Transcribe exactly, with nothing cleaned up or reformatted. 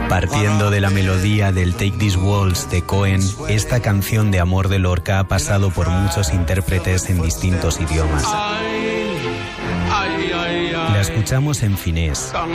Partiendo de la melodía del Take These Walls de Cohen, esta canción de amor de Lorca ha pasado por muchos intérpretes en distintos idiomas. La escuchamos en finés,